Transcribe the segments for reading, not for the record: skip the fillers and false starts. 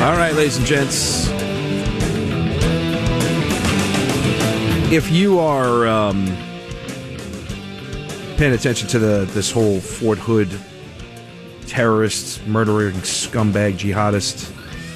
All right, ladies and gents. If you are paying attention to this whole Fort Hood terrorist, murdering, scumbag, jihadist,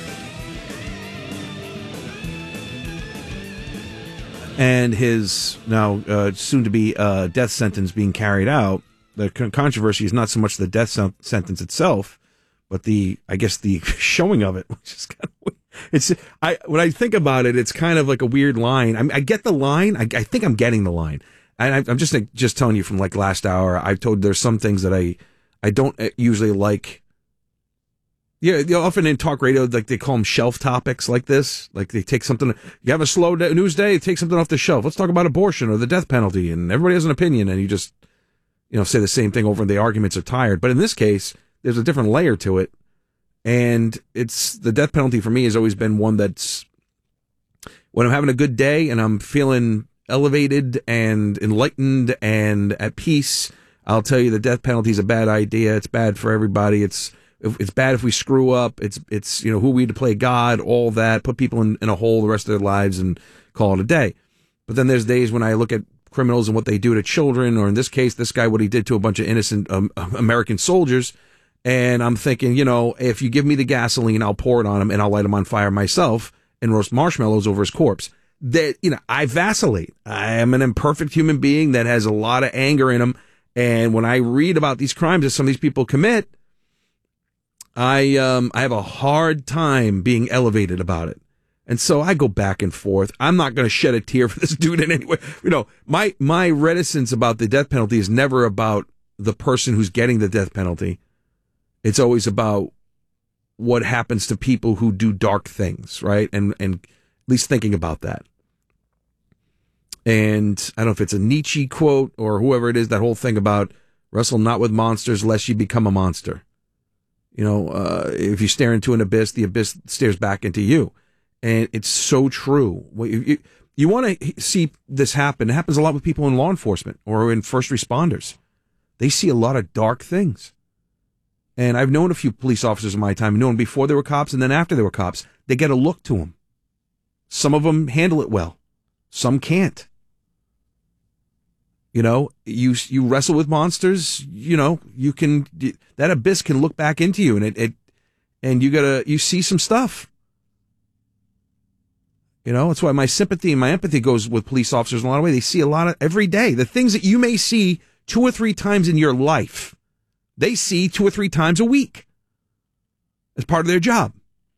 and his now soon-to-be death sentence being carried out, the controversy is not so much the death sentence itself, but the showing of it, which is kind of weird. When I think about it, it's kind of like a weird line. I get the line. I think I'm getting the line. And I'm just telling you from like last hour, I've told there's some things that I don't usually like. Yeah, often in talk radio, like they call them shelf topics like this. Like they take something, you have a slow news day, take something off the shelf. Let's talk about abortion or the death penalty. And everybody has an opinion and you just, say the same thing over and the arguments are tired. But in this case, there's a different layer to it. And it's the death penalty for me has always been one that's when I'm having a good day and I'm feeling elevated and enlightened and at peace, I'll tell you the death penalty is a bad idea. It's bad for everybody. It's bad if we screw up. It's who we to play God, all that, put people in a hole the rest of their lives and call it a day. But then there's days when I look at criminals and what they do to children, or in this case, this guy, what he did to a bunch of innocent American soldiers. And I'm thinking, if you give me the gasoline, I'll pour it on him and I'll light him on fire myself and roast marshmallows over his corpse. That, I vacillate. I am an imperfect human being that has a lot of anger in him. And when I read about these crimes that some of these people commit, I have a hard time being elevated about it. And so I go back and forth. I'm not going to shed a tear for this dude in any way. My reticence about the death penalty is never about the person who's getting the death penalty. It's always about what happens to people who do dark things, right? And at least thinking about that. And I don't know if it's a Nietzsche quote or whoever it is, that whole thing about wrestle not with monsters lest you become a monster. If you stare into an abyss, the abyss stares back into you. And it's so true. You want to see this happen. It happens a lot with people in law enforcement or in first responders. They see a lot of dark things. And I've known a few police officers in my time, known before they were cops and then after they were cops. They get a look to them. Some of them handle it well. Some can't. You wrestle with monsters, you can, that abyss can look back into you and you see some stuff. That's why my sympathy and my empathy goes with police officers in a lot of ways. They see a lot of every day. The things that you may see 2 or 3 times in your life, they see 2 or 3 times a week as part of their job.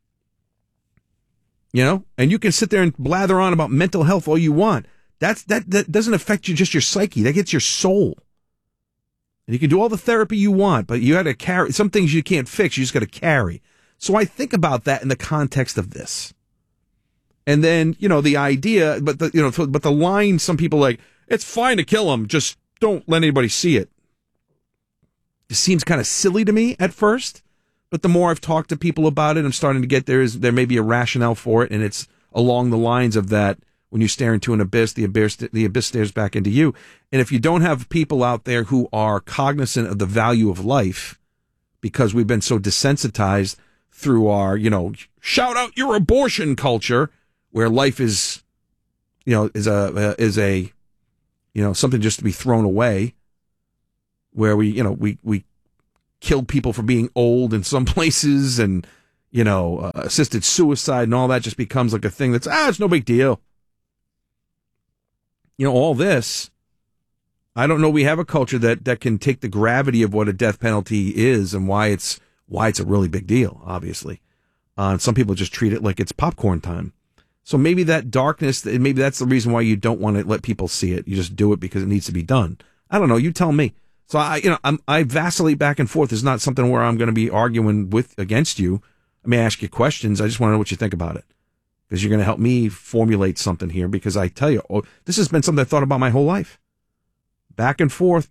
And you can sit there and blather on about mental health all you want. That doesn't affect you, just your psyche. That gets your soul. And you can do all the therapy you want, but you got to carry some things you can't fix. You just got to carry. So I think about that in the context of this. And then, the idea, but the line, some people like, it's fine to kill him. Just don't let anybody see it. It seems kind of silly to me at first, but the more I've talked to people about it, I'm starting to get there may be a rationale for it. And it's along the lines of that. When you stare into an abyss, the abyss stares back into you. And if you don't have people out there who are cognizant of the value of life, because we've been so desensitized through our, shout out your abortion culture, where life is, is a something just to be thrown away, where we killed people for being old in some places, and assisted suicide and all that just becomes like a thing that's it's no big deal. All this, I don't know. We have a culture that can take the gravity of what a death penalty is and why it's a really big deal, obviously. And some people just treat it like it's popcorn time. So maybe that darkness, maybe that's the reason why you don't want to let people see it. You just do it because it needs to be done. I don't know. You tell me. So I vacillate back and forth. It's not something where I'm going to be arguing against you. I may ask you questions. I just want to know what you think about it. Because you're going to help me formulate something here, because I tell you, this has been something I've thought about my whole life. Back and forth.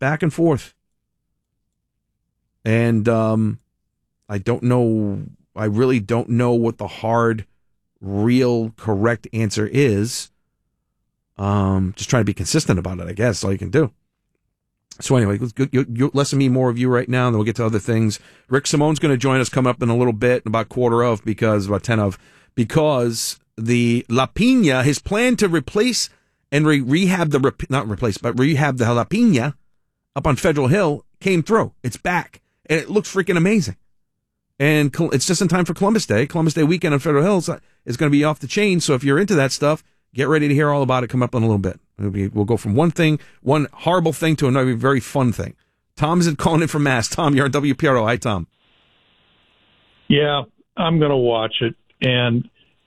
And I really don't know what the hard, real, correct answer is. Just trying to be consistent about it, I guess. That's all you can do. So anyway, less of me, more of you right now, and then we'll get to other things. Rick Simone's going to join us coming up in a little bit, about 10 of, because the La Pina, his plan to replace and rehab the La Pina up on Federal Hill came through. It's back, and it looks freaking amazing. And it's just in time for Columbus Day. Columbus Day weekend on Federal Hill is going to be off the chain. So if you're into that stuff, get ready to hear all about it. Come up in a little bit. We'll go from one horrible thing to another very fun thing. Tom is calling in from Mass. Tom, you're on WPRO. Hi, Tom. Yeah, I'm going to watch it. And,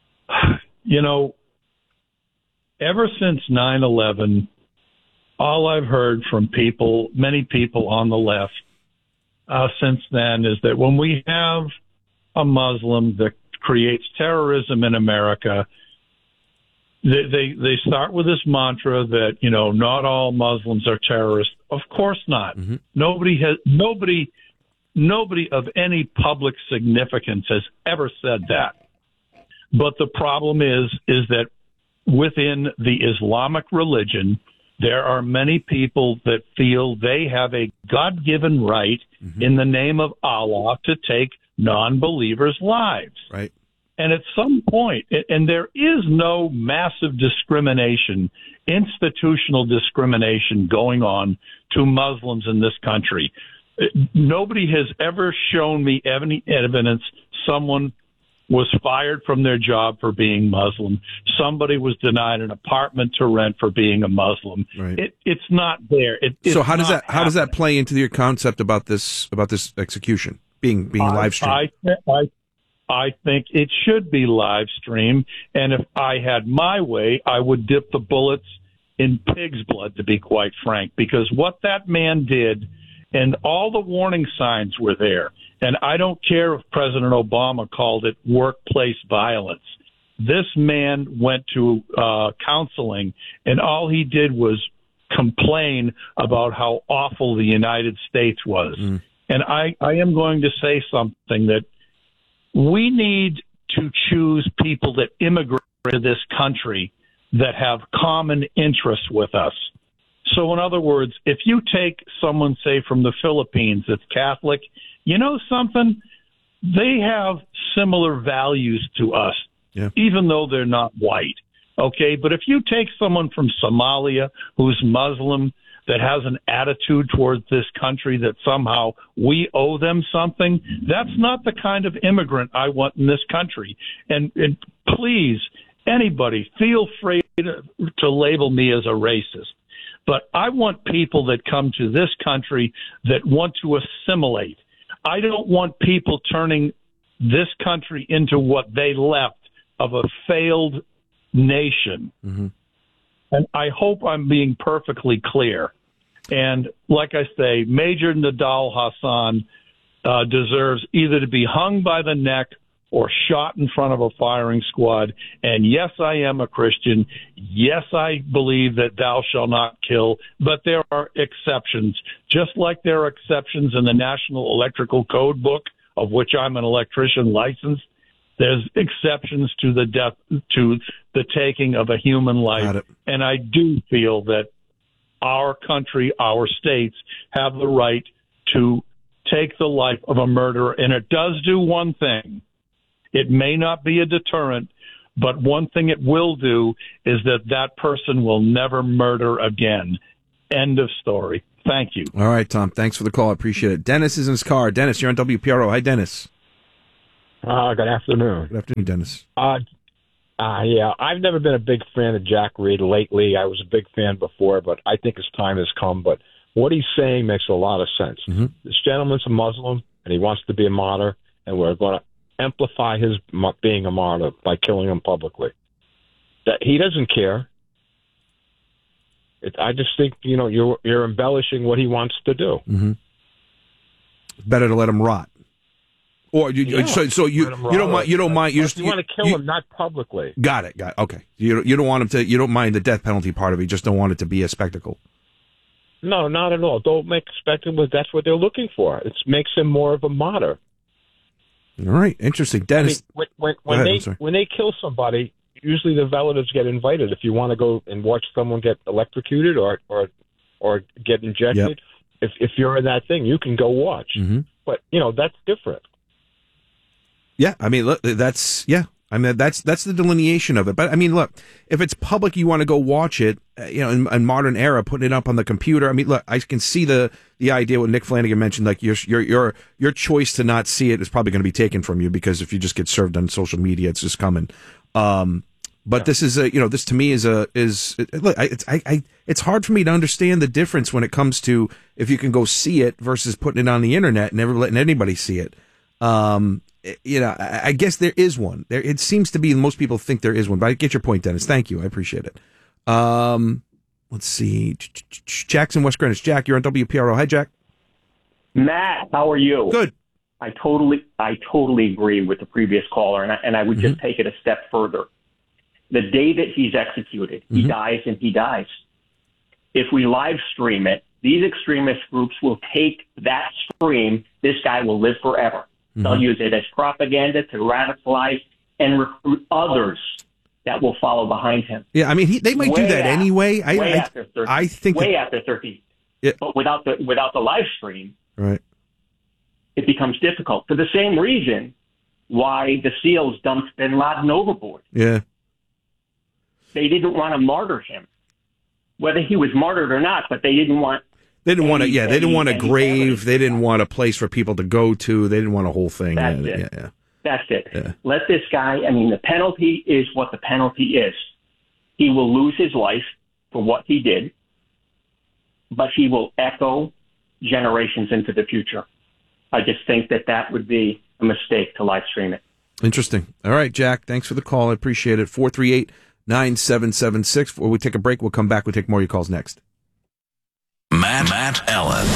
ever since 9/11, all I've heard from many people on the left since then is that when we have a Muslim that creates terrorism in America, they start with this mantra that, not all Muslims are terrorists. Of course not. Mm-hmm. Nobody of any public significance has ever said that. But the problem is that within the Islamic religion, there are many people that feel they have a God-given right in the name of Allah to take non-believers' lives. Right. And at some point, and there is no massive discrimination, institutional discrimination going on to Muslims in this country. Nobody has ever shown me any evidence someone was fired from their job for being Muslim. Somebody was denied an apartment to rent for being a Muslim. Right. It's not there. So how does that play into your concept about this execution being live streamed? I think it should be live streamed, and if I had my way, I would dip the bullets in pig's blood, to be quite frank, because what that man did, and all the warning signs were there. And I don't care if President Obama called it workplace violence. This man went to counseling, and all he did was complain about how awful the United States was. And I am going to say something that we need to choose people that immigrate to this country that have common interests with us. So in other words, if you take someone, say, from the Philippines that's Catholic, you know something? They have similar values to us, even though they're not white. Okay, but if you take someone from Somalia who's Muslim that has an attitude towards this country that somehow we owe them something, that's not the kind of immigrant I want in this country. And please, anybody, feel free to label me as a racist. But I want people that come to this country that want to assimilate. I don't want people turning this country into what they left of a failed nation. Mm-hmm. And I hope I'm being perfectly clear. And like I say, Major Nadal Hassan deserves either to be hung by the neck or shot in front of a firing squad. And yes, I am a Christian. Yes, I believe that thou shalt not kill. But there are exceptions, just like there are exceptions in the National Electrical Code book, of which I'm an electrician licensed. There's exceptions to the taking of a human life. And I do feel that our country, our states have the right to take the life of a murderer. And it does do one thing. It may not be a deterrent, but one thing it will do is that person will never murder again. End of story. Thank you. All right, Tom. Thanks for the call. I appreciate it. Dennis is in his car. Dennis, you're on WPRO. Hi, Dennis. Good afternoon. Good afternoon, Dennis. Yeah, I've never been a big fan of Jack Reed lately. I was a big fan before, but I think his time has come. But what he's saying makes a lot of sense. Mm-hmm. This gentleman's a Muslim, and he wants to be a martyr, and we're going to amplify his being a martyr by killing him publicly. That he doesn't care. I just think you're embellishing what he wants to do. Mm-hmm. Better to let him rot. Or you don't mind. You want to kill him, not publicly. Got it. Okay. You don't want him to. You don't mind the death penalty part of it. You just don't want it to be a spectacle. No, not at all. Don't make a spectacle. That's what they're looking for. It makes him more of a martyr. All right. Interesting, Dennis. I mean, when they kill somebody, usually the relatives get invited. If you want to go and watch someone get electrocuted or get injected, if you're in that thing, you can go watch. Mm-hmm. But, that's different. Yeah, I mean, look, that's the delineation of it. But I mean, look, if it's public, you want to go watch it, in modern era, putting it up on the computer. I mean, look, I can see the idea what Nick Flanagan mentioned, like your choice to not see it is probably going to be taken from you, because if you just get served on social media, it's just coming. But this is this to me is look, it's hard for me to understand the difference when it comes to if you can go see it versus putting it on the internet and never letting anybody see it. I guess there is one. It seems to be most people think there is one, but I get your point, Dennis. Thank you. I appreciate it. Let's see. Jack's in West Greenwich. Jack, you're on WPRO. Hi, Jack. Matt, how are you? Good. I totally agree with the previous caller, and I would just take it a step further. The day that he's executed, he dies and he dies. If we live stream it, these extremist groups will take that stream. This guy will live forever. They'll use it as propaganda to radicalize and recruit others that will follow behind him. Yeah, I mean, they might do that anyway. After 30. I think after 30. Yeah. But without the live stream, right, it becomes difficult. For the same reason why the SEALs dumped bin Laden overboard. Yeah. They didn't want to martyr him, whether he was martyred or not, but they didn't want. They didn't want to. Yeah, they didn't want a grave. They didn't want a place for people to go to. They didn't want a whole thing. That's it. Yeah. That's it. Yeah. Let this guy. I mean, the penalty is what the penalty is. He will lose his life for what he did, but he will echo generations into the future. I just think that would be a mistake to live stream it. Interesting. All right, Jack. Thanks for the call. I appreciate it. 438-9776. Before we take a break, we'll come back. We'll take more of your calls next. Matt Allen.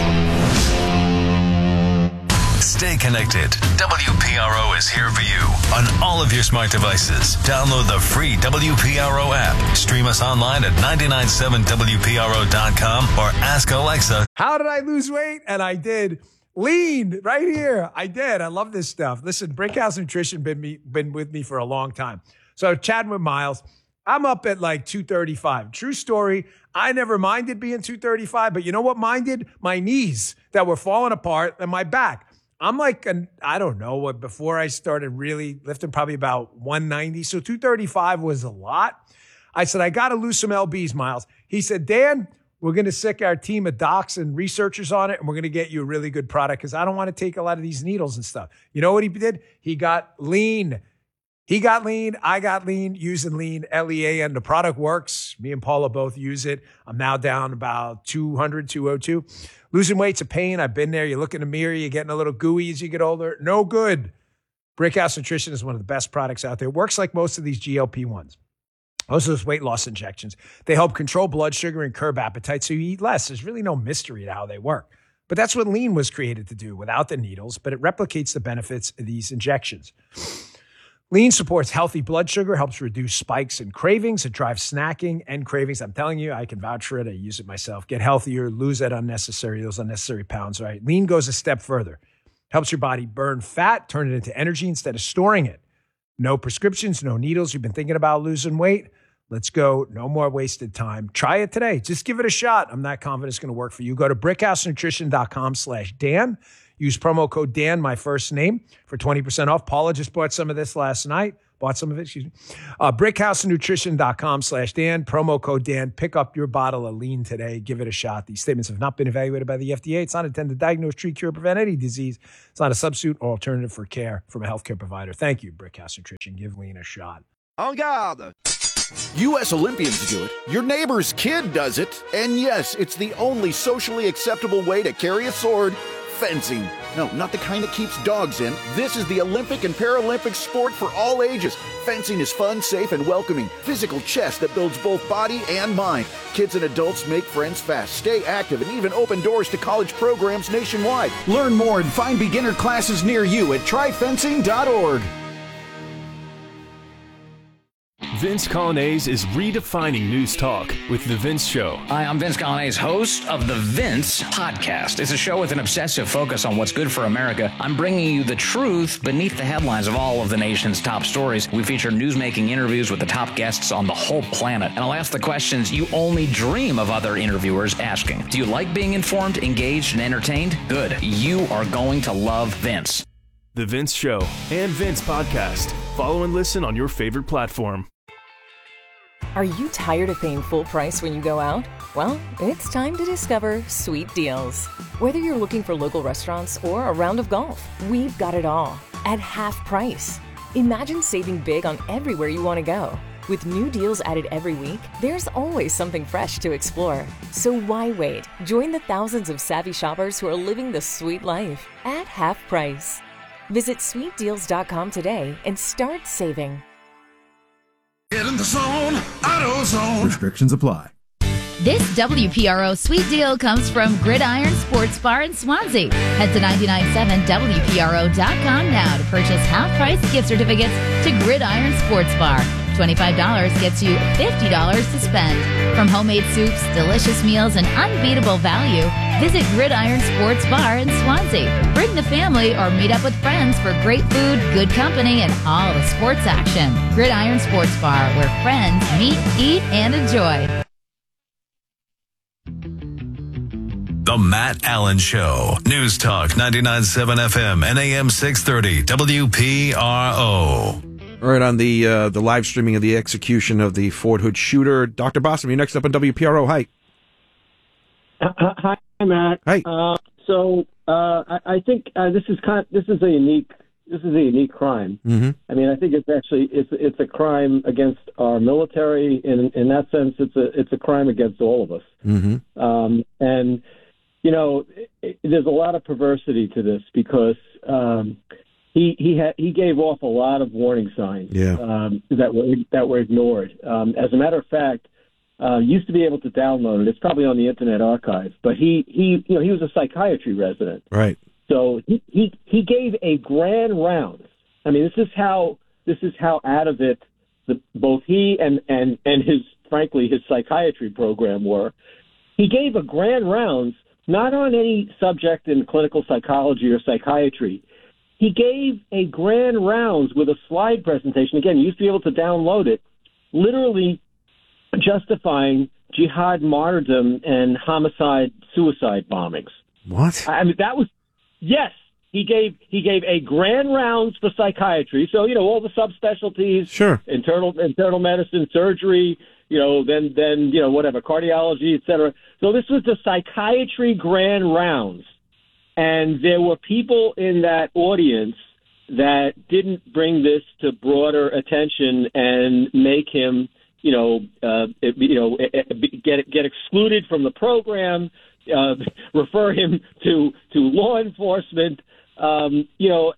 Stay connected. WPRO is here for you on all of your smart devices. Download the free WPRO app. Stream us online at 997WPRO.com or ask Alexa. How did I lose weight? And I did. Lean right here. I did. I love this stuff. Listen, Brickhouse Nutrition been with me for a long time. So chatting with Miles, I'm up at like 235. True story. I never minded being 235, but you know what minded? My knees that were falling apart and my back. I'm like, I don't know what, before I started really lifting, probably about 190. So 235 was a lot. I said, I got to lose some lbs, Miles. He said, Dan, we're going to sick our team of docs and researchers on it, and we're going to get you a really good product because I don't want to take a lot of these needles and stuff. You know what he did? He got lean. He got lean. I got lean, using lean, LEAN. The product works. Me and Paula both use it. I'm now down about 200, 202. Losing weight's a pain. I've been there. You look in the mirror, you're getting a little gooey as you get older. No good. Brickhouse Nutrition is one of the best products out there. It works like most of these GLP-1s. Most of those weight loss injections. They help control blood sugar and curb appetite so you eat less. There's really no mystery to how they work. But that's what lean was created to do without the needles, but it replicates the benefits of these injections. Lean supports healthy blood sugar, helps reduce spikes and cravings. It drives snacking and cravings. I'm telling you, I can vouch for it. I use it myself. Get healthier, lose those unnecessary pounds, right? Lean goes a step further. Helps your body burn fat, turn it into energy instead of storing it. No prescriptions, no needles. You've been thinking about losing weight? Let's go. No more wasted time. Try it today. Just give it a shot. I'm not confident it's going to work for you. Go to brickhousenutrition.com/Dan. Use promo code Dan, my first name, for 20% off. Paula just bought some of this last night. brickhousenutrition.com/Dan. Promo code Dan. Pick up your bottle of lean today. Give it a shot. These statements have not been evaluated by the FDA. It's not intended to diagnose, treat, cure, prevent any disease. It's not a substitute or alternative for care from a healthcare provider. Thank you, Brickhouse Nutrition. Give lean a shot. En garde! U.S. Olympians do it. Your neighbor's kid does it. And yes, it's the only socially acceptable way to carry a sword. Fencing. No, not the kind that keeps dogs in. This is the Olympic and Paralympic sport for all ages. Fencing is fun, safe, and welcoming. Physical chess that builds both body and mind. Kids and adults make friends fast, stay active, and even open doors to college programs nationwide. Learn more and find beginner classes near you at tryfencing.org. Vince Coglianese is redefining news talk with The Vince Show. Hi, I'm Vince Coglianese, host of The Vince Podcast. It's a show with an obsessive focus on what's good for America. I'm bringing you the truth beneath the headlines of all of the nation's top stories. We feature newsmaking interviews with the top guests on the whole planet. And I'll ask the questions you only dream of other interviewers asking. Do you like being informed, engaged, and entertained? Good. You are going to love Vince. The Vince Show and Vince Podcast. Follow and listen on your favorite platform. Are you tired of paying full price when you go out? Well, it's time to discover Sweet Deals. Whether you're looking for local restaurants or a round of golf, we've got it all at half price. Imagine saving big on everywhere you want to go. With new deals added every week, there's always something fresh to explore. So why wait? Join the thousands of savvy shoppers who are living the sweet life at half price. Visit sweetdeals.com today and start saving. Get in the zone, AutoZone. Restrictions apply. This WPRO Sweet Deal comes from Gridiron Sports Bar in Swansea. Head to 997WPRO.com now to purchase half-price gift certificates to Gridiron Sports Bar. $25 gets you $50 to spend. From homemade soups, delicious meals, and unbeatable value, visit Gridiron Sports Bar in Swansea. Bring the family or meet up with friends for great food, good company, and all the sports action. Gridiron Sports Bar, where friends meet, eat, and enjoy. The Matt Allen Show. News Talk 99.7 FM and AM 630 WPRO. All right, on the live streaming of the execution of the Fort Hood shooter, Dr. Bossom, you're next up on WPRO. Hi. Hi, Matt. Hi. I think this is a unique crime. Mm-hmm. I mean, I think it's a crime against our military. In that sense, it's a crime against all of us. Mm-hmm. And you know, there's a lot of perversity to this because he gave off a lot of warning signs that were ignored. As a matter of fact, used to be able to download it. It's probably on the Internet Archive. But he was a psychiatry resident, right? So he gave a grand rounds. I mean, this is how out of it both he and his psychiatry program were. He gave a grand rounds not on any subject in clinical psychology or psychiatry. He gave a grand rounds with a slide presentation. Again, you used to be able to download it, literally justifying jihad martyrdom and homicide, suicide bombings. What? I mean, yes. He gave a grand rounds for psychiatry. So, all the subspecialties, sure, internal medicine, surgery, then whatever, cardiology, et cetera. So this was the psychiatry grand rounds. And there were people in that audience that didn't bring this to broader attention and make him, get excluded from the program, refer him to law enforcement, and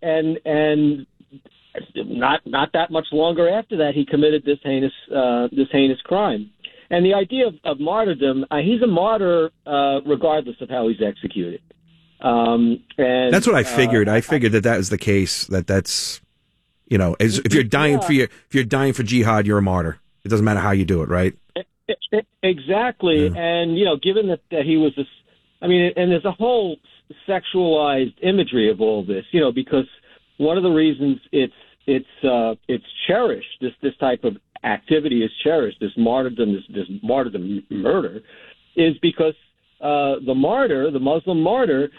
not that much longer after that, he committed this heinous crime. And the idea of martyrdom, he's a martyr regardless of how he's executed. And that's what I figured. I figured that was the case. That's if you're dying for jihad, you're a martyr. It doesn't matter how you do it, right? Exactly. Yeah. And given that he was and there's a whole sexualized imagery of all this, because one of the reasons it's cherished, this type of activity is cherished, this martyrdom murder, is because the Muslim martyr,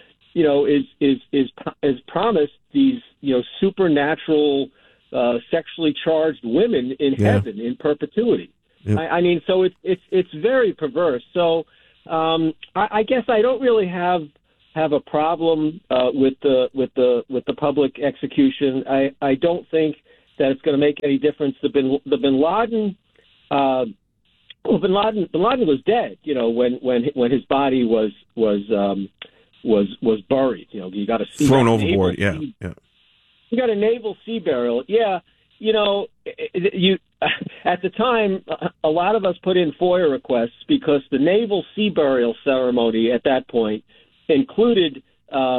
is promised these supernatural sexually charged women in heaven in perpetuity. I mean, so it's very perverse. So I guess I don't really have a problem with the public execution. I don't think that it's going to make any difference. The Bin Laden. Bin Laden was dead, when his body was buried. You got thrown overboard. Yeah. You got a naval sea burial. Yeah. At the time, a lot of us put in FOIA requests because the naval sea burial ceremony at that point included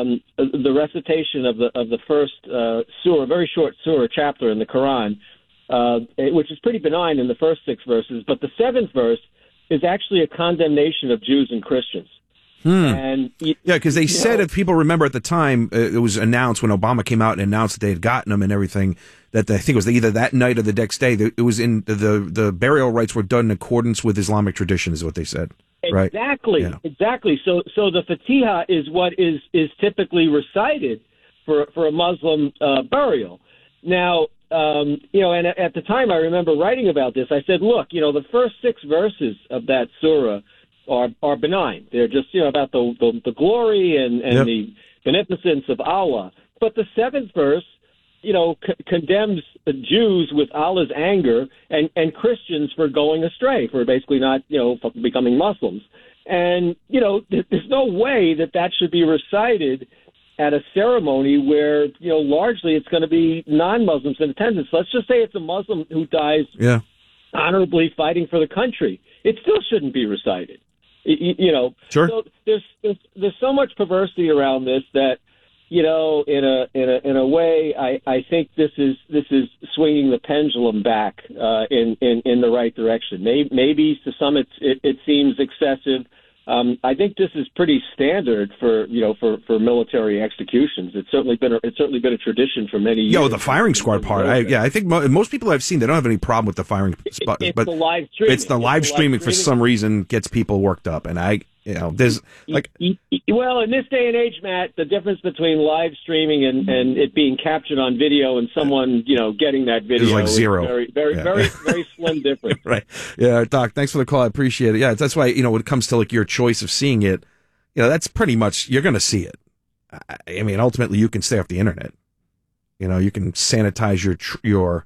the recitation of the first surah, very short surah chapter in the Quran, which is pretty benign in the first 6 verses. But the 7th verse is actually a condemnation of Jews and Christians. And because they said, if people remember at the time, it was announced when Obama came out and announced that they had gotten them and everything, that I think it was either that night or the next day. It was in the burial rites were done in accordance with Islamic tradition, is what they said. Exactly, right? Exactly. So the Fatiha is what is typically recited for a Muslim burial. Now, and at the time I remember writing about this. I said, look, the first 6 verses of that surah are benign. They're just about the glory and the beneficence of Allah. But the 7th verse, condemns the Jews with Allah's anger and Christians for going astray, for basically not becoming Muslims. And there's no way that should be recited at a ceremony where largely it's going to be non-Muslims in attendance. Let's just say it's a Muslim who dies honorably fighting for the country. It still shouldn't be recited. Sure. So there's so much perversity around this that in a way I think this is swinging the pendulum back in the right direction. Maybe to some it seems excessive. I think this is pretty standard for military executions. It's certainly been a tradition for many years. The firing squad part. I think most people I've seen, they don't have any problem with the firing spot. But the live streaming. It's the live streaming for some reason gets people worked up, and there's well, in this day and age, Matt, the difference between live streaming and it being captured on video and someone getting that video is like zero. Very slim difference. Right. Yeah, Doc. Thanks for the call. I appreciate it. Yeah, that's why when it comes to like your choice of seeing it, that's pretty much you're going to see it. I mean, ultimately, you can stay off the internet. You can sanitize your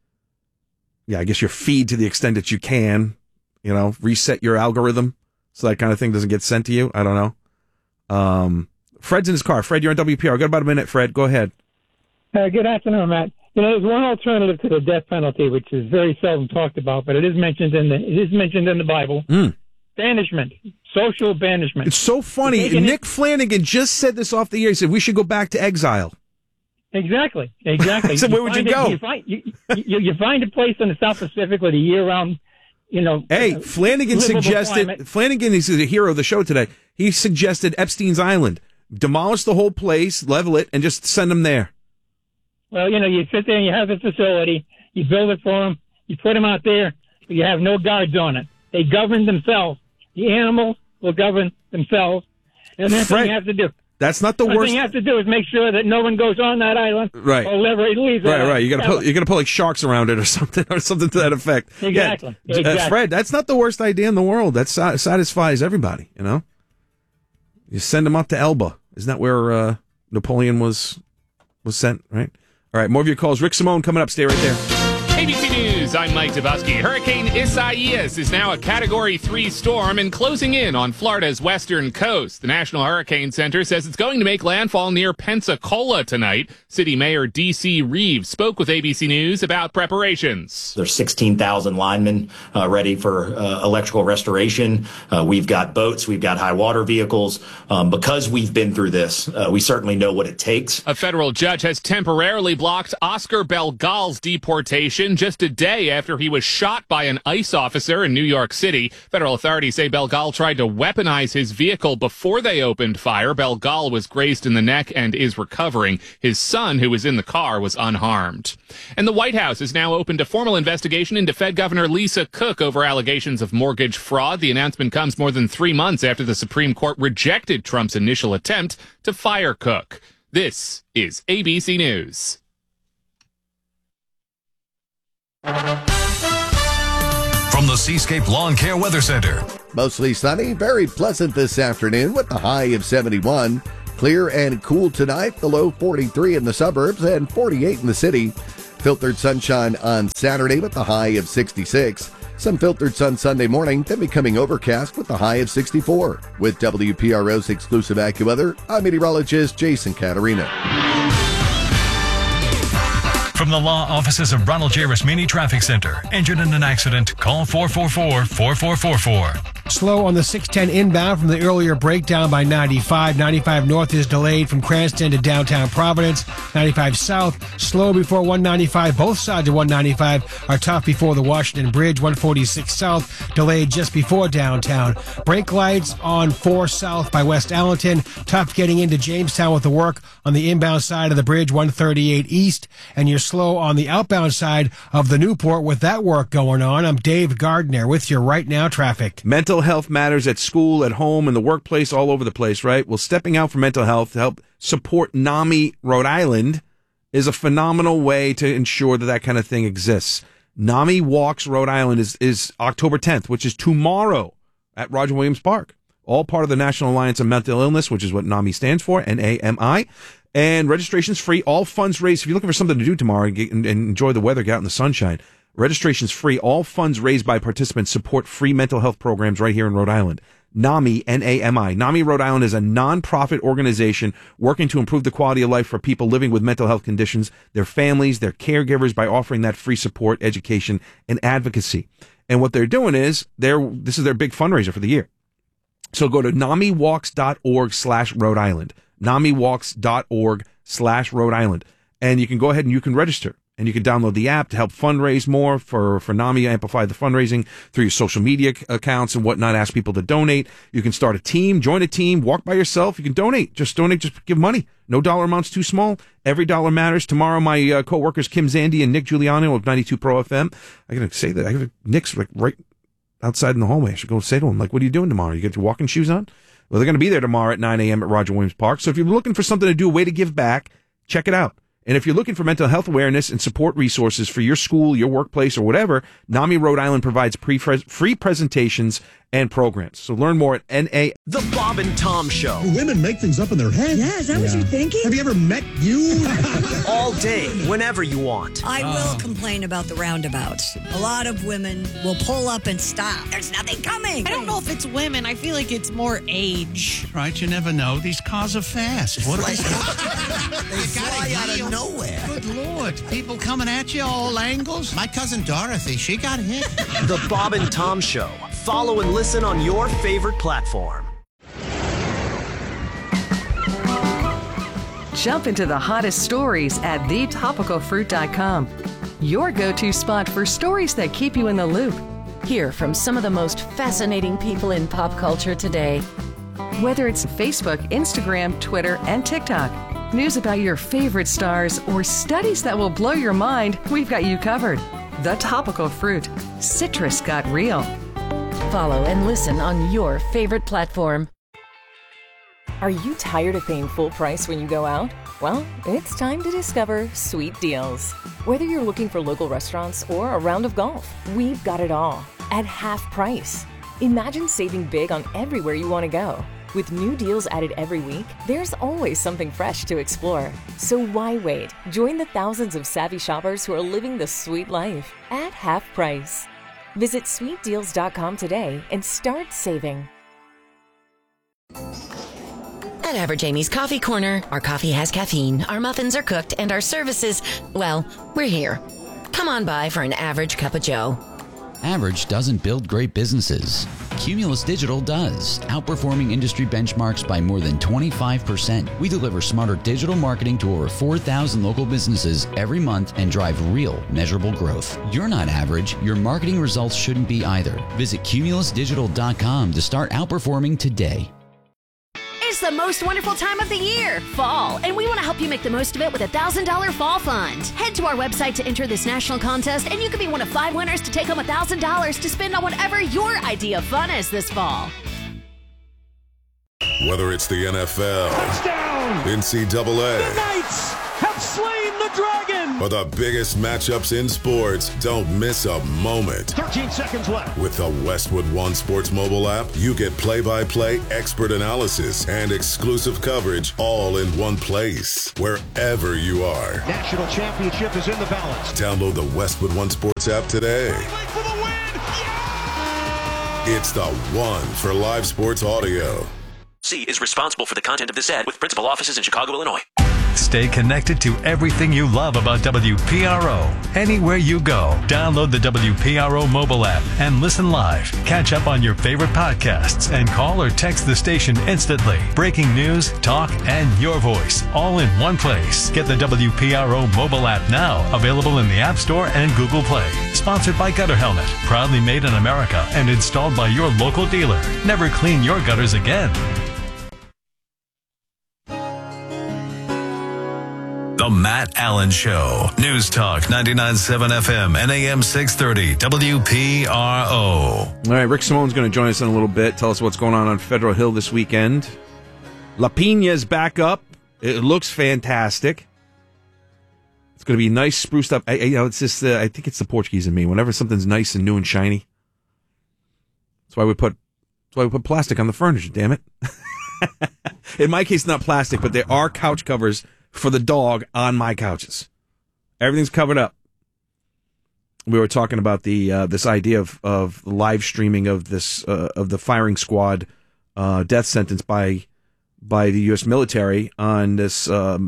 I guess your feed to the extent that you can. Reset your algorithm. So that kind of thing doesn't get sent to you. I don't know. Fred's in his car. Fred, you're on WPR. Got about a minute, Fred. Go ahead. Good afternoon, Matt. There's one alternative to the death penalty, which is very seldom talked about, but it is mentioned in the Bible. Banishment, social banishment. It's so funny. Nick Flanagan just said this off the air. He said we should go back to exile. Exactly. So where would you go? You find a place in the South Pacific with a year-round. Hey, Flanagan suggested. Climate. Flanagan is the hero of the show today. He suggested Epstein's Island, demolish the whole place, level it, and just send them there. Well, you sit there and you have a facility, you build it for them, you put them out there, but you have no guards on it. They govern themselves. The animals will govern themselves, and that's what you have to do. That's not the worst. The thing you have to do is make sure that no one goes on that island, right? Or wherever it leaves. Right. You're gonna put like sharks around it or something to that effect. Exactly. Yeah. Exactly. Fred, that's not the worst idea in the world. That satisfies everybody. You send them up to Elba. Isn't that where Napoleon was sent? Right. All right. More of your calls. Rick Simone coming up. Stay right there. ABC News, I'm Mike Dabowski. Hurricane Isaias is now a Category 3 storm and closing in on Florida's western coast. The National Hurricane Center says it's going to make landfall near Pensacola tonight. City Mayor D.C. Reeves spoke with ABC News about preparations. There's 16,000 linemen ready for electrical restoration. We've got boats. We've got high water vehicles. Because we've been through this, we certainly know what it takes. A federal judge has temporarily blocked Oscar Belgal's deportation just a day after he was shot by an ICE officer in New York City. Federal authorities say Belgal tried to weaponize his vehicle before they opened fire. Belgal was grazed in the neck and is recovering. His son, who was in the car, was unharmed. And the White House is now open to formal investigation into Fed Governor Lisa Cook over allegations of mortgage fraud. The announcement comes more than 3 months after the Supreme Court rejected Trump's initial attempt to fire Cook. This is ABC News. From the Seascape Lawn Care Weather Center. Mostly sunny, very pleasant this afternoon with the high of 71. Clear and cool tonight, the low 43 in the suburbs and 48 in the city. Filtered sunshine on Saturday with the high of 66. Some filtered sun Sunday morning, then becoming overcast with the high of 64. With WPRO's exclusive AccuWeather, I'm meteorologist Jason Caterina. From the law offices of Ronald J. Rasmini Traffic Center. Injured in an accident? Call 444-4444. Slow on the 610 inbound from the earlier breakdown by 95. 95 north is delayed from Cranston to downtown Providence. 95 south, slow before 195. Both sides of 195 are tough before the Washington Bridge. 146 south, delayed just before downtown. Brake lights on 4 south by West Allenton. Tough getting into Jamestown with the work on the inbound side of the bridge. 138 east. And you're slow on the outbound side of the Newport with that work going on. I'm Dave Gardner with your Right Now traffic. Mental health matters at school, at home, in the workplace, all over the place, right? Well, stepping out for mental health to help support NAMI Rhode Island is a phenomenal way to ensure that that kind of thing exists. NAMI Walks Rhode Island is October 10th, which is tomorrow at Roger Williams Park. All part of the National Alliance on Mental Illness, which is what NAMI stands for, NAMI. And registration's free. All funds raised. If you're looking for something to do tomorrow and enjoy the weather, get out in the sunshine, registration's free. All funds raised by participants support free mental health programs right here in Rhode Island. NAMI, N-A-M-I. NAMI Rhode Island is a non-profit organization working to improve the quality of life for people living with mental health conditions, their families, their caregivers, by offering that free support, education, and advocacy. And what they're doing is, this is their big fundraiser for the year. So go to NAMIWalks.org/Rhode Island. NAMIWalks.org/Rhode Island. And you can go ahead and you can register. And you can download the app to help fundraise more for NAMI, amplify the fundraising through your social media accounts and whatnot. Ask people to donate. You can start a team, join a team, walk by yourself. You can donate. Just donate. Just give money. No dollar amount's too small. Every dollar matters. Tomorrow, my co-workers Kim Zandi and Nick Giuliano of 92 Pro FM. I gotta say that. Nick's like right outside in the hallway. I should go say to him, like, what are you doing tomorrow? You get your walking shoes on? Well, they're going to be there tomorrow at 9 a.m. at Roger Williams Park. So if you're looking for something to do, a way to give back, check it out. And if you're looking for mental health awareness and support resources for your school, your workplace, or whatever, NAMI Rhode Island provides free presentations and programs. So learn more at NA. The Bob and Tom Show. Women make things up in their head. Yeah, is that what you're thinking? Have you ever met you? All day, whenever you want. I will complain about the roundabouts. A lot of women will pull up and stop. There's nothing coming. I don't know if it's women. I feel like it's more age. Right, you never know. These cars are fast. What They fly out of nowhere. Good Lord. People coming at you all angles. My cousin Dorothy, she got hit. The Bob and Tom Show. Follow and listen on your favorite platform. Jump into the hottest stories at thetopicalfruit.com. Your go-to spot for stories that keep you in the loop. Hear from some of the most fascinating people in pop culture today. Whether it's Facebook, Instagram, Twitter, and TikTok, news about your favorite stars, or studies that will blow your mind, we've got you covered. The Topical Fruit. Citrus got real. Follow and listen on your favorite platform. Are you tired of paying full price when you go out? Well, it's time to discover Sweet Deals. Whether you're looking for local restaurants or a round of golf, we've got it all at half price. Imagine saving big on everywhere you want to go. With new deals added every week, there's always something fresh to explore. So why wait? Join the thousands of savvy shoppers who are living the sweet life at half price. Visit sweetdeals.com today and start saving. At Average Amy's Coffee Corner, our coffee has caffeine, our muffins are cooked, and our services, well, we're here. Come on by for an average cup of joe. Average doesn't build great businesses. Cumulus Digital does, outperforming industry benchmarks by more than 25%. We deliver smarter digital marketing to over 4,000 local businesses every month and drive real, measurable growth. You're not average. Your marketing results shouldn't be either. Visit cumulusdigital.com to start outperforming today. It's the most wonderful time of the year, fall, and we want to help you make the most of it with a $1,000 fall fund. Head to our website to enter this national contest, and you could be one of 5 winners to take home $1,000 to spend on whatever your idea of fun is this fall. Whether it's the NFL, touchdown, NCAA, the Knights have slain the dragon, or the biggest matchups in sports, don't miss a moment. 13 seconds left. With the Westwood One Sports mobile app, you get play-by-play expert analysis and exclusive coverage all in one place, wherever you are. National championship is in the balance. Download the Westwood One Sports app today. For the win! Yeah! It's the one for live sports audio. C is responsible for the content of this ad with principal offices in Chicago, Illinois. Stay connected to everything you love about WPRO. Anywhere you go, download the WPRO mobile app and listen live. Catch up on your favorite podcasts and call or text the station instantly. Breaking news, talk, and your voice all in one place. Get the WPRO mobile app now, available in the App Store and Google Play. Sponsored by Gutter Helmet, proudly made in America and installed by your local dealer. Never clean your gutters again. The Matt Allen Show. News Talk 99.7 FM and AM 630 WPRO. All right, Rick Simone's going to join us in a little bit. Tell us what's going on Federal Hill this weekend. La Pina's back up. It looks fantastic. It's going to be nice, spruced up. It's just I think it's the Portuguese in me. Whenever something's nice and new and shiny, that's why we put plastic on the furniture. Damn it! In my case, not plastic, but there are couch covers for the dog on my couches. Everything's covered up. We were talking about the this idea of live streaming of this of the firing squad death sentence by the U.S. military on this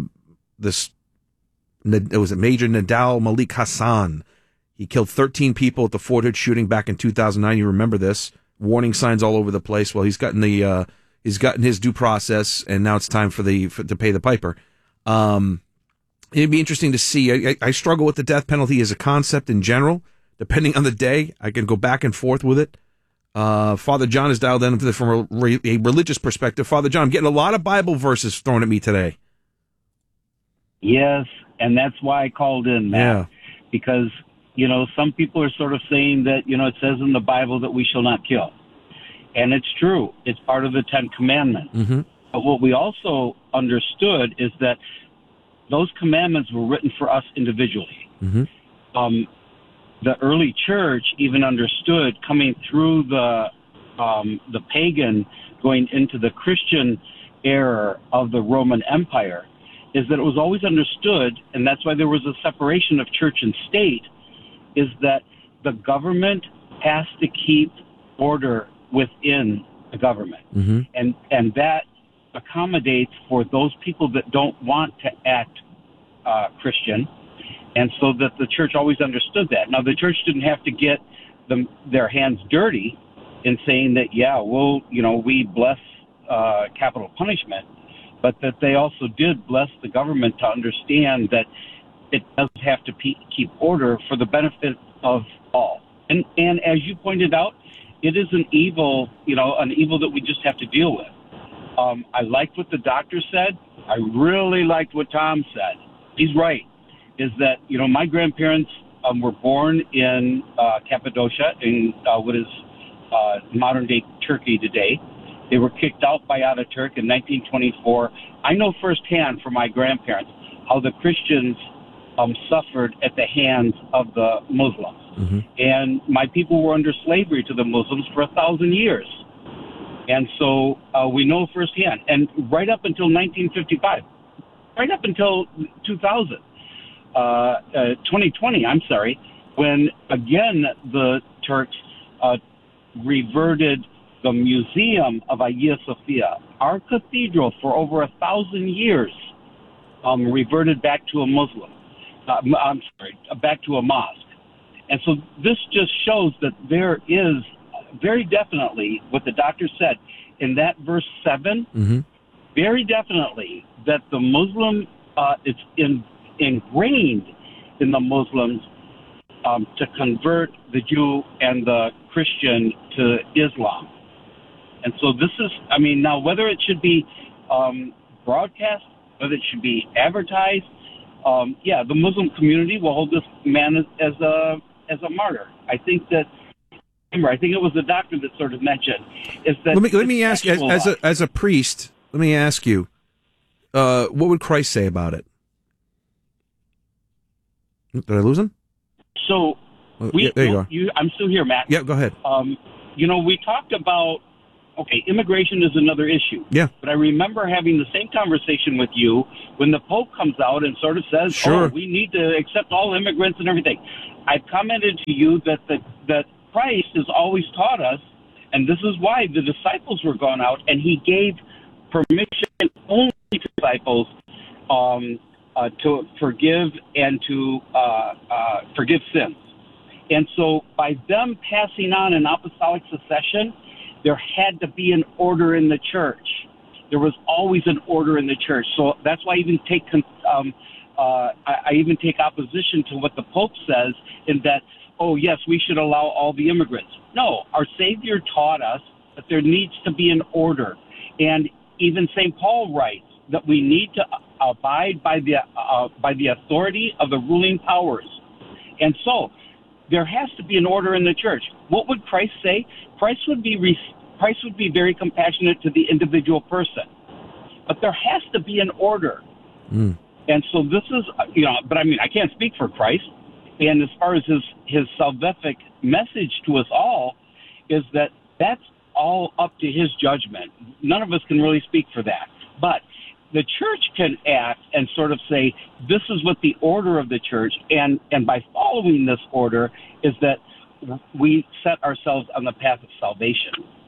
it was Major Nadal Malik Hassan. He killed 13 people at the Fort Hood shooting back in 2009. You remember this? Warning signs all over the place. Well, he's gotten his due process, and now it's time to pay the piper. It'd be interesting to see. I struggle with the death penalty as a concept in general. Depending on the day, I can go back and forth with it. Father John is dialed in from a religious perspective. Father John, I'm getting a lot of Bible verses thrown at me today. Yes, and that's why I called in, Matt. Yeah. Because, some people are sort of saying that, it says in the Bible that we shall not kill. And it's true. It's part of the Ten Commandments. Mm-hmm. But what we also understood is that those commandments were written for us individually. Mm-hmm. The early church even understood coming through the pagan, going into the Christian era of the Roman Empire, is that it was always understood, and that's why there was a separation of church and state, is that the government has to keep order within the government. Mm-hmm. And that accommodates for those people that don't want to act Christian, and so that the church always understood that. Now, the church didn't have to get their hands dirty in saying that, we bless capital punishment, but that they also did bless the government to understand that it does have to keep order for the benefit of all. And as you pointed out, it is an evil that we just have to deal with. I liked what the doctor said. I really liked what Tom said. He's right, is that, my grandparents were born in Cappadocia, in what is modern-day Turkey today. They were kicked out by Ataturk in 1924. I know firsthand from my grandparents how the Christians suffered at the hands of the Muslims. Mm-hmm. And my people were under slavery to the Muslims for 1,000 years. And so we know firsthand. And right up until 1955, right up until 2020, when again the Turks reverted the Museum of Hagia Sophia, our cathedral for over 1,000 years, reverted back to a back to a mosque. And so this just shows that there is very definitely what the doctor said in that verse 7, mm-hmm. very definitely that the Muslim, it's ingrained in the Muslims to convert the Jew and the Christian to Islam. And so this is, now whether it should be broadcast, whether it should be advertised, the Muslim community will hold this man as a martyr. I think it was the doctor that sort of mentioned is that. Let me ask you, as a priest, let me ask you, what would Christ say about it? Did I lose him? So there you go. I'm still here, Matt. Yeah, go ahead. We talked about. Okay, immigration is another issue. Yeah. But I remember having the same conversation with you when the Pope comes out and sort of says, sure, we need to accept all immigrants and everything. I've commented to you that Christ has always taught us, and this is why the disciples were gone out, and he gave permission only to disciples to forgive and to forgive sins. And so by them passing on an apostolic succession, there had to be an order in the church. There was always an order in the church. So that's why I even take opposition to what the Pope says in that, oh, yes, we should allow all the immigrants. No, our Savior taught us that there needs to be an order. And even St. Paul writes that we need to abide by the authority of the ruling powers. And so there has to be an order in the church. What would Christ say? Christ would be very compassionate to the individual person. But there has to be an order. And so this is, but I mean, I can't speak for Christ. And as far as his salvific message to us all is that that's all up to his judgment. None of us can really speak for that. But the church can act and sort of say, this is what the order of the church, and by following this order is that we set ourselves on the path of salvation.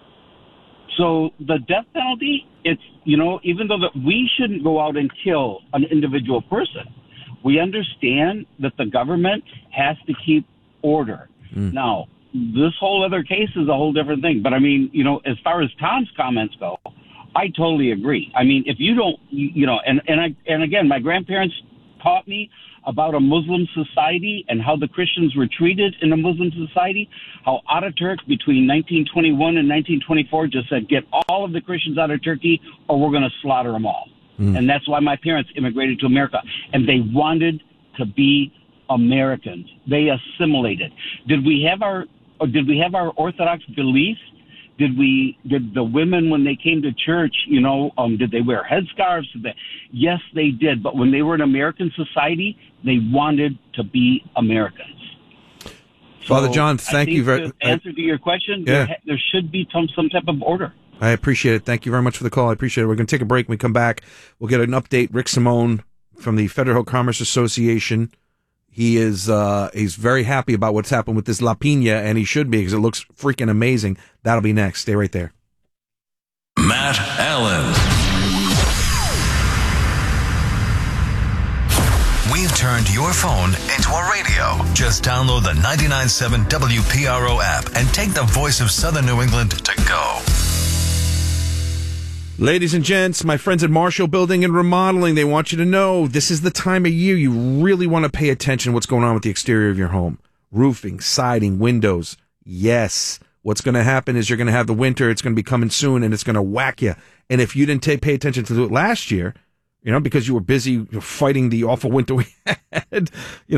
So the death penalty, it's, even though that we shouldn't go out and kill an individual person, we understand that the government has to keep order. Now, this whole other case is a whole different thing. But I mean, as far as Tom's comments go, I totally agree. I mean, if you don't, and again, my grandparents taught me about a Muslim society and how the Christians were treated in a Muslim society, how Ataturk between 1921 and 1924 just said, get all of the Christians out of Turkey or we're going to slaughter them all. And that's why my parents immigrated to America. And they wanted to be Americans. They assimilated. Did we have our Orthodox beliefs? Did the women, when they came to church, did they wear headscarves? Yes, they did. But when they were in American society, they wanted to be Americans. Father John, thank you very much. Answer to your question, yeah. There should be some type of order. I appreciate it. Thank you very much for the call. I appreciate it. We're going to take a break. When we come back, we'll get an update. Rick Simone from the Federal Commerce Association. He is he's very happy about what's happened with this La Piña, and he should be because it looks freaking amazing. That'll be next. Stay right there. Matt Allen. We've turned your phone into a radio. Just download the 99.7 WPRO app and take the voice of Southern New England to go. Ladies and gents, my friends at Marshall Building and Remodeling, they want you to know this is the time of year you really want to pay attention to what's going on with the exterior of your home. Roofing, siding, windows. Yes. What's going to happen is you're going to have the winter. It's going to be coming soon, and it's going to whack you. And if you didn't pay attention to it last year, because you were busy fighting the awful winter we had,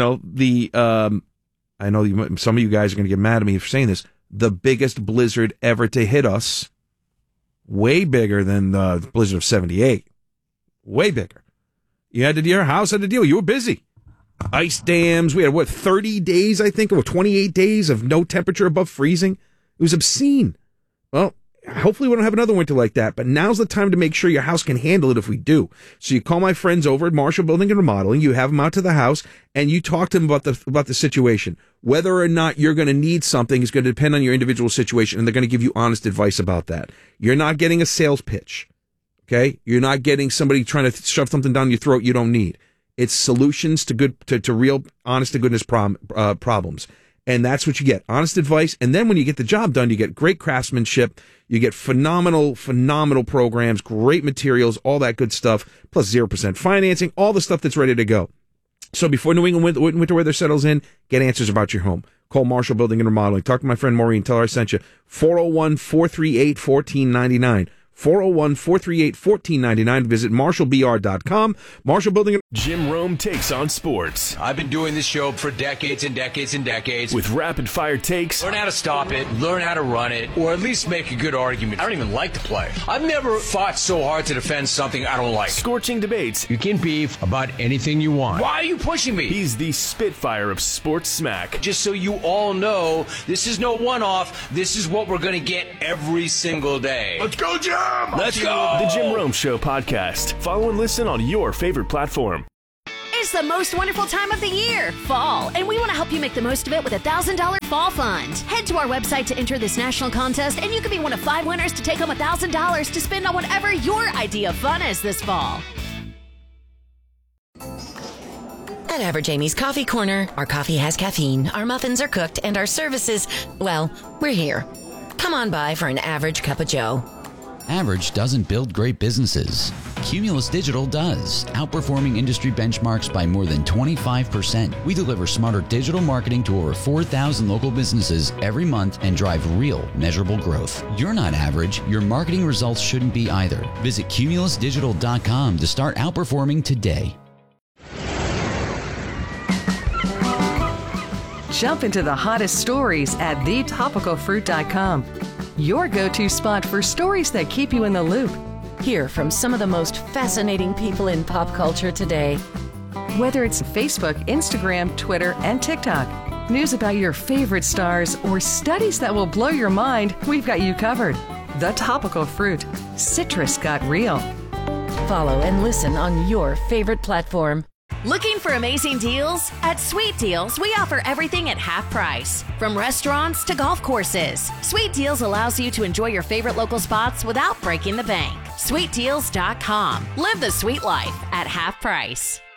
I know some of you guys are going to get mad at me for saying this, the biggest blizzard ever to hit us, way bigger than the blizzard of 78. Way bigger. Your house had to deal. You were busy. Ice dams. We had, 30 days, I think, or 28 days of no temperature above freezing. It was obscene. Well, hopefully we don't have another winter like that, but now's the time to make sure your house can handle it if we do. So you call my friends over at Marshall Building and Remodeling, you have them out to the house, and you talk to them about the situation. Whether or not you're going to need something is going to depend on your individual situation, and they're going to give you honest advice about that. You're not getting a sales pitch, okay? You're not getting somebody trying to shove something down your throat you don't need. It's solutions to real honest-to-goodness problems. And that's what you get, honest advice. And then when you get the job done, you get great craftsmanship, you get phenomenal programs, great materials, all that good stuff, plus 0% financing, all the stuff that's ready to go. So before New England winter weather settles in, get answers about your home. Call Marshall Building and Remodeling. Talk to my friend Maureen. Tell her I sent you. 401-438-1499. 401-438-1499. Visit MarshallBR.com. Marshall Building. Jim Rome takes on sports. I've been doing this show for decades and decades and decades. With rapid fire takes. Learn how to stop it, learn how to run it, or at least make a good argument. I don't even like to play. I've never fought so hard to defend something I don't like. Scorching debates. You can beef about anything you want. Why are you pushing me? He's the Spitfire of sports smack. Just so you all know, this is no one-off. This is what we're going to get every single day. Let's go, Jim! Let's go! The Jim Rome Show podcast. Follow and listen on your favorite platform. It's the most wonderful time of the year, fall, and we want to help you make the most of it with a $1,000 fall fund. Head to our website to enter this national contest, and you could be one of 5 winners to take home $1,000 to spend on whatever your idea of fun is this fall. At Average Amy's Coffee Corner, our coffee has caffeine, our muffins are cooked, and our services, well, we're here. Come on by for an average cup of joe. Average doesn't build great businesses. Cumulus Digital does, outperforming industry benchmarks by more than 25%. We deliver smarter digital marketing to over 4,000 local businesses every month and drive real, measurable growth. You're not average. Your marketing results shouldn't be either. Visit cumulusdigital.com to start outperforming today. Jump into the hottest stories at thetopicalfruit.com. Your go-to spot for stories that keep you in the loop. Hear from some of the most fascinating people in pop culture today. Whether it's Facebook, Instagram, Twitter, and TikTok, news about your favorite stars, or studies that will blow your mind, we've got you covered. The Topical Fruit. Citrus got real. Follow and listen on your favorite platform. Looking for amazing deals? At Sweet Deals, we offer everything at half price. From restaurants to golf courses, Sweet Deals allows you to enjoy your favorite local spots without breaking the bank. SweetDeals.com. Live the sweet life at half price.